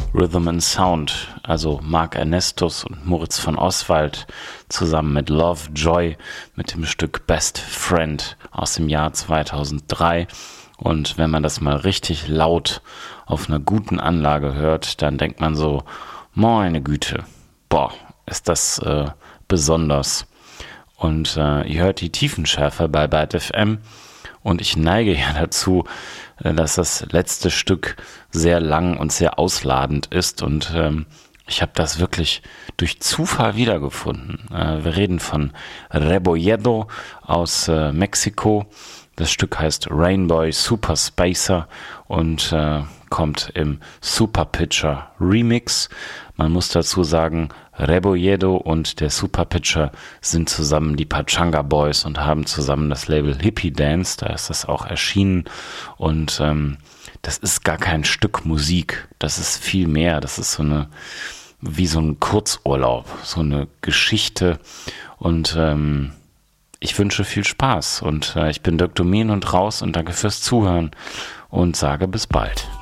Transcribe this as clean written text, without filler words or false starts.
Rhythm and Sound, also Mark Ernestus und Moritz von Oswald zusammen mit Love Joy mit dem Stück Best Friend aus dem Jahr 2003. Und wenn man das mal richtig laut auf einer guten Anlage hört, dann denkt man so, meine Güte, boah, ist das besonders. Und ihr hört die Tiefenschärfe bei Byte FM. Und ich neige ja dazu, dass das letzte Stück sehr lang und sehr ausladend ist. Und ich habe das wirklich durch Zufall wiedergefunden. Wir reden von Rebolledo aus Mexiko. Das Stück heißt Rainbow Super Spacer und kommt im Super Pitcher Remix. Man muss dazu sagen, Rebolledo und der Super Pitcher sind zusammen die Pachanga Boys und haben zusammen das Label Hippie Dance, da ist das auch erschienen. Und das ist gar kein Stück Musik, das ist viel mehr, das ist wie so ein Kurzurlaub, so eine Geschichte. Und ich wünsche viel Spaß und ich bin Dirk Domin und raus und danke fürs Zuhören und sage bis bald.